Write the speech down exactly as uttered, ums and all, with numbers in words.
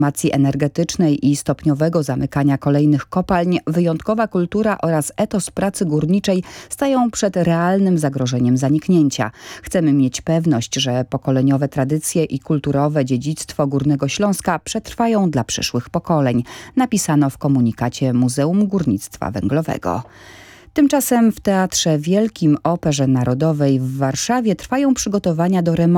transformacji energetycznej i stopniowego zamykania kolejnych kopalń, wyjątkowa kultura oraz etos pracy górniczej stają przed realnym zagrożeniem zaniknięcia. Chcemy mieć pewność, że pokoleniowe tradycje i kulturowe dziedzictwo Górnego Śląska przetrwają dla przyszłych pokoleń, napisano w komunikacie Muzeum Górnictwa Węglowego. Tymczasem w Teatrze Wielkim Operze Narodowej w Warszawie trwają przygotowania do remontu